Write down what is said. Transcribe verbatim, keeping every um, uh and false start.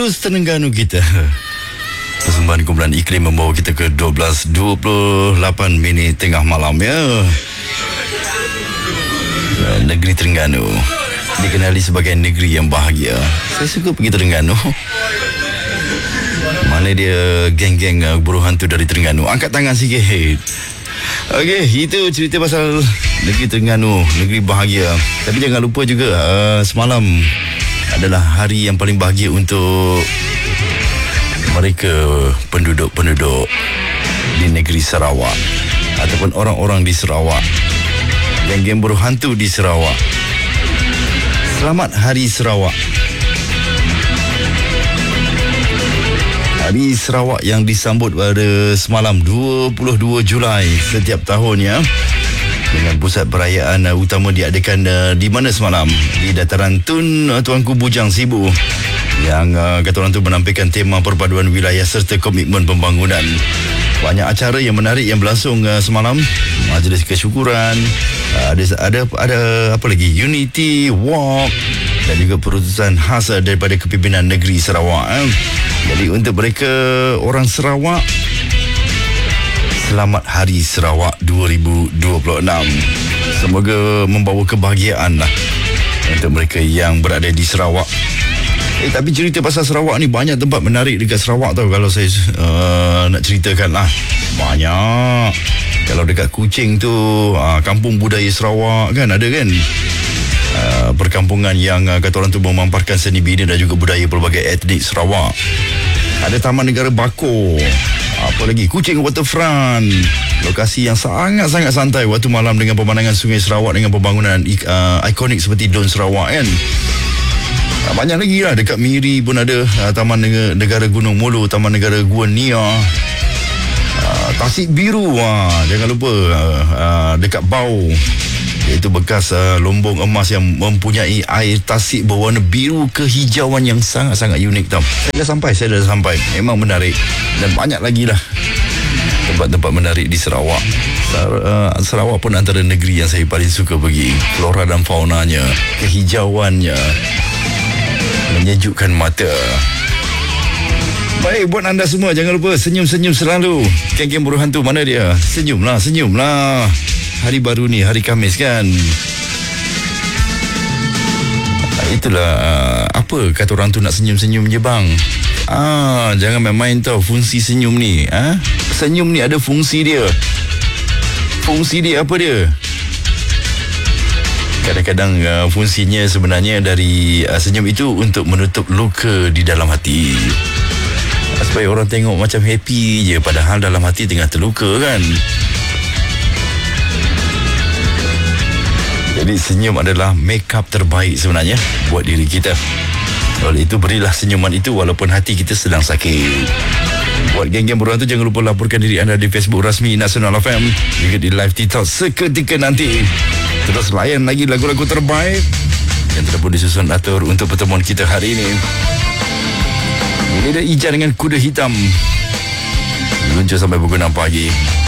Terus Terengganu kita. Persembahan kumpulan iklim membawa kita ke dua belas dua puluh lapan minit tengah malam ya. Negeri Terengganu dikenali sebagai negeri yang bahagia. Saya suka pergi Terengganu. Mana dia geng-geng uh, buruh hantu dari Terengganu. Angkat tangan sikit. Okey, itu cerita pasal negeri Terengganu, negeri bahagia. Tapi jangan lupa juga uh, semalam adalah hari yang paling bahagia untuk mereka penduduk-penduduk di negeri Sarawak ataupun orang-orang di Sarawak, geng-geng buruh hantu di Sarawak. Selamat Hari Sarawak. Hari Sarawak yang disambut pada semalam dua puluh dua Julai setiap tahunnya, dengan pusat perayaan uh, utama diadakan uh, di mana semalam? Di Dataran Tun uh, Tuanku Bujang Sibu, yang uh, kata orang tu menampilkan tema perpaduan wilayah serta komitmen pembangunan. Banyak acara yang menarik yang berlangsung uh, semalam. Majlis kesyukuran, uh, ada ada ada apa lagi? Unity Walk dan juga perutusan khas uh, daripada kepimpinan negeri Sarawak. Eh. Jadi untuk mereka orang Sarawak, selamat Hari Sarawak dua ribu dua puluh enam. Semoga membawa kebahagiaan lah untuk mereka yang berada di Sarawak. Eh, tapi cerita pasal Sarawak ni banyak tempat menarik dekat Sarawak tau. Kalau saya uh, nak ceritakan lah, banyak. Kalau dekat Kuching tu, uh, kampung budaya Sarawak kan ada kan. Uh, perkampungan yang uh, kata orang tu memamparkan seni bina dan juga budaya pelbagai etnik Sarawak. Ada Taman Negara Bako, apa lagi, Kuching Waterfront, lokasi yang sangat-sangat santai waktu malam dengan pemandangan Sungai Sarawak dengan pembangunan uh, ikonik seperti Dun Sarawak kan. Uh, banyak lagi lah, dekat Miri pun ada uh, Taman Negara Gunung Mulu, Taman Negara Gua Nia, uh, Tasik Biru, uh, jangan lupa uh, uh, dekat Bau, iaitu bekas uh, lombong emas yang mempunyai air tasik berwarna biru kehijauan yang sangat-sangat unik tau. Saya dah sampai, saya dah sampai. Memang menarik. Dan banyak lagi lah tempat-tempat menarik di Sarawak. Sar- uh, Sarawak pun antara negeri yang saya paling suka pergi. Flora dan faunanya, kehijauannya menyejukkan mata. Baik, buat anda semua, jangan lupa senyum-senyum selalu. Geng-geng buruh hantu mana dia? Senyumlah, senyumlah. Hari baru ni, hari Khamis kan. Itulah uh, apa kata orang tu, nak senyum-senyum je bang. Ah, jangan main-main tau fungsi senyum ni. Ah, senyum ni ada fungsi dia. Fungsi dia apa dia? Kadang-kadang uh, fungsinya sebenarnya dari uh, senyum itu untuk menutup luka di dalam hati. Supaya orang tengok macam happy je, padahal dalam hati tengah terluka kan. Jadi senyum adalah make up terbaik sebenarnya buat diri kita. Oleh itu berilah senyuman itu walaupun hati kita sedang sakit. Buat geng-geng buruan tu, jangan lupa laporkan diri anda di Facebook rasmi Nasional F M, juga di live TikTok seketika nanti. Terus layan lagi lagu-lagu terbaik yang telah pun disusun atur untuk pertemuan kita hari ini. Ini ada Ijan dengan Kuda Hitam, luncur sampai pukul enam pagi.